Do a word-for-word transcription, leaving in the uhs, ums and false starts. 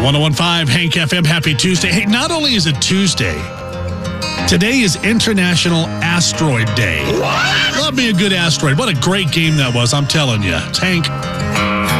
one oh one point five Hank F M. Happy Tuesday. Hey, not only is it Tuesday, today is International Asteroid Day. What? Love me a good asteroid. What a great game that was, I'm telling you. It's Hank